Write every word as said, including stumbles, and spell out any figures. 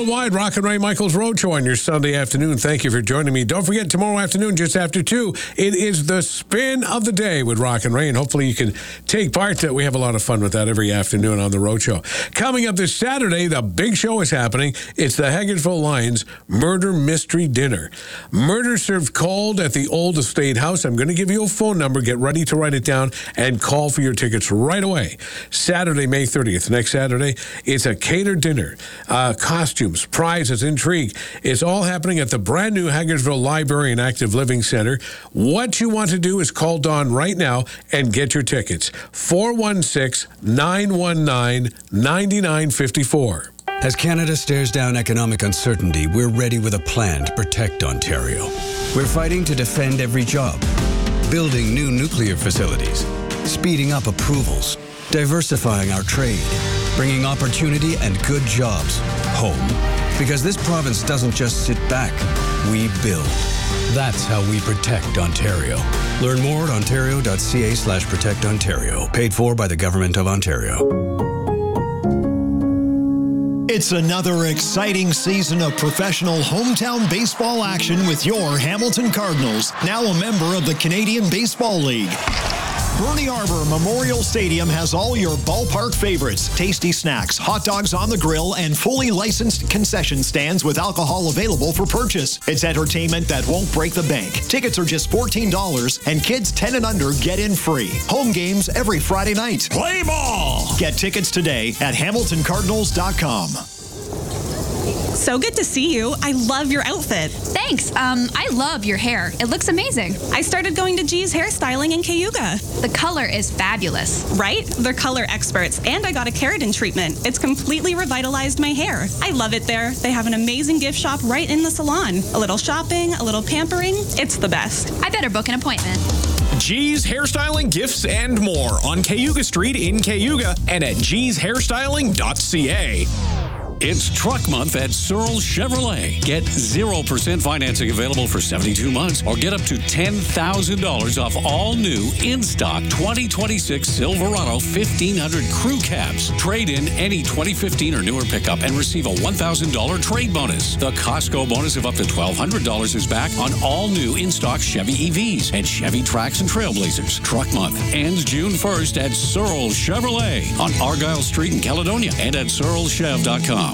Worldwide, Rock and Ray Michaels Roadshow on your Sunday afternoon. Thank you for joining me. Don't forget, tomorrow afternoon, just after two, it is the spin of the day with Rock and Ray, and hopefully you can take part. We have a lot of fun with that every afternoon on the Roadshow. Coming up this Saturday, the big show is happening. It's the Hagersville Lions Murder Mystery Dinner. Murder served cold at the Old Estate House. I'm going to give you a phone number. Get ready to write it down and call for your tickets right away. Saturday, May thirtieth, next Saturday, it's a catered dinner. Uh, costumes, prizes, intrigue. It's all happening at the brand new Hagersville Library and Active Living Center. What you want to do is call Dawn right now and get your tickets. four one six, nine one nine, nine nine five four. As Canada stares down economic uncertainty, we're ready with a plan to protect Ontario. We're fighting to defend every job, building new nuclear facilities, speeding up approvals, diversifying our trade, bringing opportunity and good jobs home. Because this province doesn't just sit back, we build. That's how we protect Ontario. Learn more at ontario.ca slash protect Ontario. Paid for by the Government of Ontario. It's another exciting season of professional hometown baseball action with your Hamilton Cardinals, now a member of the Canadian Baseball League. Bernie Arbor Memorial Stadium has all your ballpark favorites, tasty snacks, hot dogs on the grill, and fully licensed concession stands with alcohol available for purchase. It's entertainment that won't break the bank. Tickets are just fourteen dollars, and kids ten and under get in free. Home games every Friday night. Play ball! Get tickets today at hamilton cardinals dot com. So good to see you. I love your outfit. Thanks. Um, I love your hair. It looks amazing. I started going to G's Hairstyling in Cayuga. The color is fabulous. Right? They're color experts, and I got a keratin treatment. It's completely revitalized my hair. I love it there. They have an amazing gift shop right in the salon. A little shopping, a little pampering. It's the best. I better book an appointment. G's Hairstyling, Gifts, and more on Cayuga Street in Cayuga and at gees hairstyling dot c a. It's Truck Month at Searles Chevrolet. Get zero percent financing available for seventy-two months or get up to ten thousand dollars off all new in-stock twenty twenty-six Silverado fifteen hundred crew cabs. Trade in any twenty fifteen or newer pickup and receive a one thousand dollars trade bonus. The Costco bonus of up to twelve hundred dollars is back on all new in-stock Chevy E Vs and Chevy Trax and Trailblazers. Truck Month ends June first at Searles Chevrolet on Argyle Street in Caledonia and at searles chev dot com.